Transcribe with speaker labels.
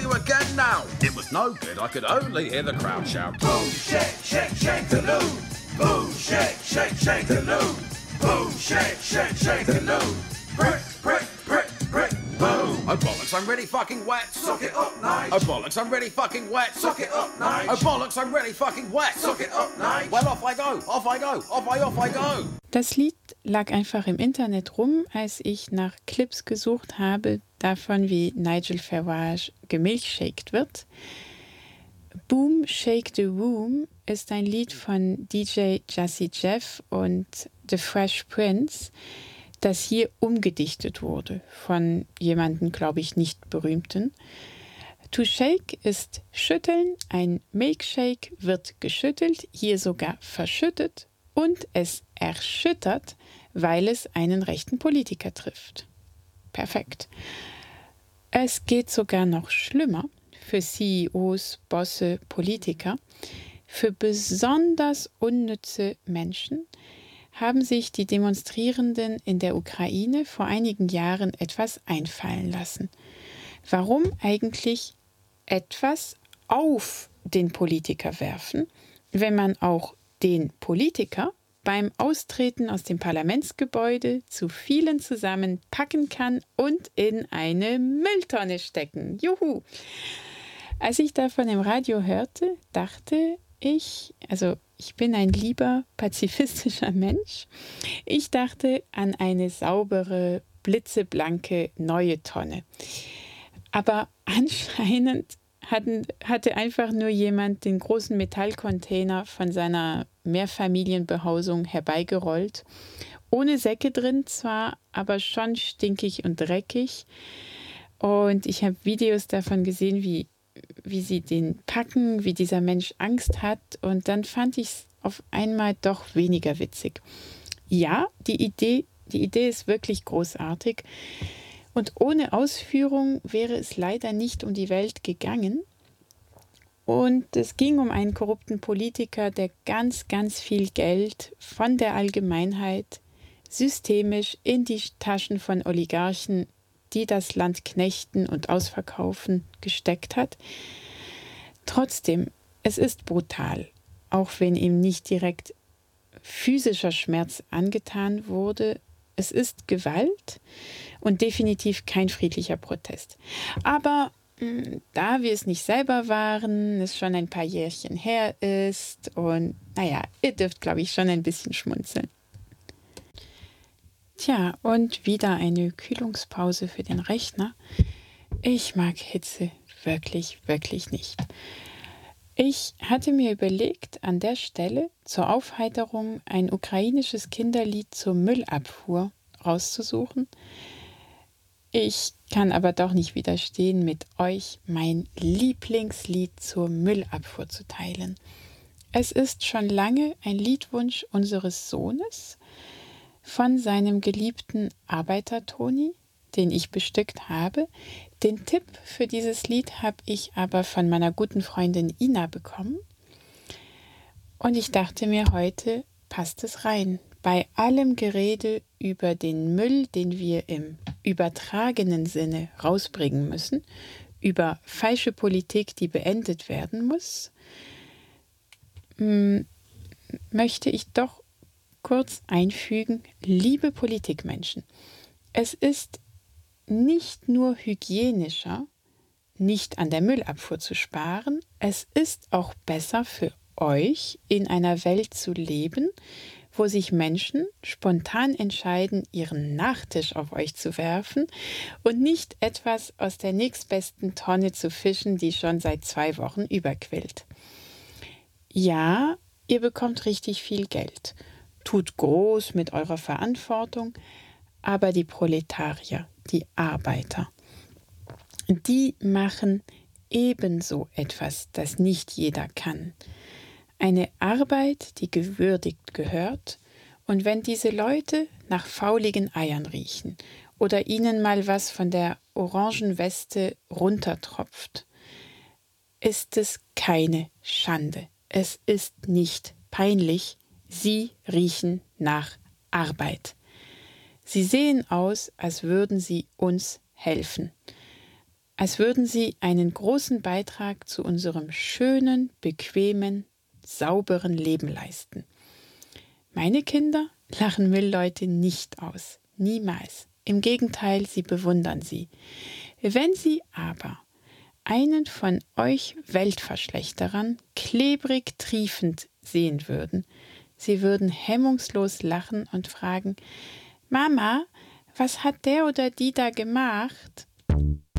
Speaker 1: you again now. It was no good, I could only hear the crowd shout. Boom, shake, shake, shake the loot. Boom, shake, shake, shake the loot. Boom, shake, shake, shake the loot. Brick, brick, brick, brick, boom. Oh bollocks, I'm really fucking wet. Suck it up, Nige. Oh bollocks, I'm really fucking wet. Suck it up, Nige. Oh bollocks, I'm really fucking wet. Suck it up, Nige. Well, off I go, off I go, off I go.
Speaker 2: Das Lied lag einfach im Internet rum, als ich nach Clips gesucht habe, davon wie Nigel Farage gemilchshaked wird. Boom Shake the Room ist ein Lied von DJ Jazzy Jeff und The Fresh Prince, das hier umgedichtet wurde von jemandem, glaube ich, nicht berühmten. To shake ist schütteln, ein Milkshake wird geschüttelt, hier sogar verschüttet und es erschüttert, weil es einen rechten Politiker trifft. Perfekt. Es geht sogar noch schlimmer für CEOs, Bosse, Politiker. Für besonders unnütze Menschen haben sich die Demonstrierenden in der Ukraine vor einigen Jahren etwas einfallen lassen. Warum eigentlich etwas auf den Politiker werfen, wenn man auch den Politiker beim Austreten aus dem Parlamentsgebäude zu vielen zusammen packen kann und in eine Mülltonne stecken? Juhu! Als ich davon im Radio hörte, dachte ich bin ein lieber pazifistischer Mensch. Ich dachte an eine saubere, blitzeblanke neue Tonne. Aber anscheinend hatte einfach nur jemand den großen Metallcontainer von seiner Mehrfamilienbehausung herbeigerollt. Ohne Säcke drin zwar, aber schon stinkig und dreckig. Und ich habe Videos davon gesehen, wie sie den packen, wie dieser Mensch Angst hat. Und dann fand ich es auf einmal doch weniger witzig. Ja, die Idee ist wirklich großartig. Und ohne Ausführung wäre es leider nicht um die Welt gegangen. Und es ging um einen korrupten Politiker, der ganz, ganz viel Geld von der Allgemeinheit systemisch in die Taschen von Oligarchen, die das Land knechten und ausverkaufen, gesteckt hat. Trotzdem, es ist brutal, auch wenn ihm nicht direkt physischer Schmerz angetan wurde. Es ist Gewalt und definitiv kein friedlicher Protest. Aber da wir es nicht selber waren, es schon ein paar Jährchen her ist und ihr dürft, glaube ich, schon ein bisschen schmunzeln. Tja, und wieder eine Kühlungspause für den Rechner. Ich mag Hitze wirklich, wirklich nicht. Ich hatte mir überlegt, an der Stelle zur Aufheiterung ein ukrainisches Kinderlied zur Müllabfuhr rauszusuchen. Ich kann aber doch nicht widerstehen, mit euch mein Lieblingslied zur Müllabfuhr zu teilen. Es ist schon lange ein Liedwunsch unseres Sohnes von seinem geliebten Arbeiter-Toni, den ich bestückt habe. Den Tipp für dieses Lied habe ich aber von meiner guten Freundin Ina bekommen. Und ich dachte mir, heute passt es rein. Bei allem Gerede über den Müll, den wir im übertragenen Sinne rausbringen müssen, über falsche Politik, die beendet werden muss, möchte ich doch kurz einfügen, liebe Politikmenschen, es ist nicht nur hygienischer, nicht an der Müllabfuhr zu sparen, es ist auch besser für euch, in einer Welt zu leben, wo sich Menschen spontan entscheiden, ihren Nachtisch auf euch zu werfen und nicht etwas aus der nächstbesten Tonne zu fischen, die schon seit 2 Wochen überquillt. Ja, ihr bekommt richtig viel Geld. Tut groß mit eurer Verantwortung, aber die Proletarier, die Arbeiter, die machen ebenso etwas, das nicht jeder kann. Eine Arbeit, die gewürdigt gehört, und wenn diese Leute nach fauligen Eiern riechen oder ihnen mal was von der orangen Weste runtertropft, ist es keine Schande. Es ist nicht peinlich. Sie riechen nach Arbeit. Sie sehen aus, als würden sie uns helfen. als würden sie einen großen Beitrag zu unserem schönen, bequemen, sauberen Leben leisten. Meine Kinder lachen Müllleute nicht aus, niemals. Im Gegenteil, sie bewundern sie. Wenn sie aber einen von euch Weltverschlechterern klebrig triefend sehen würden, sie würden hemmungslos lachen und fragen: Mama, was hat der oder die da gemacht?